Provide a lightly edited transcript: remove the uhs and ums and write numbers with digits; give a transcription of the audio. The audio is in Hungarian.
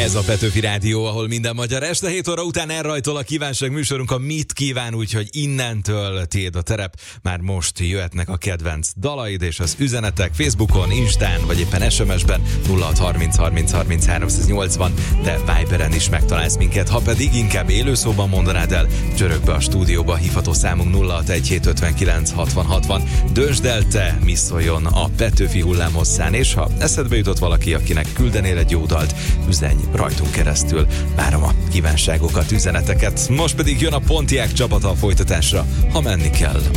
Ez a Petőfi Rádió, ahol minden magyar este 7 óra után elrajtol a kívánság műsorunk a Mit kíván, úgyhogy innentől tiéd a terep. Már most jöhetnek a kedvenc dalaid és az üzenetek Facebookon, Instán vagy éppen SMS-ben 0630 30 30 380, de Viberen is megtalálsz minket. Ha pedig inkább élőszóban mondanád el, csörög be a stúdióba, hívható számunk 061759 60 60. Döntsd el te, mi szóljon a Petőfi hullámhosszán, és ha eszedbe jutott valaki, akinek küldenél egy jó dalt, üzenj rajtunk keresztül. Várom a kívánságokat, üzeneteket. Most pedig jön a Pontiac csapata a folytatásra, ha menni kell.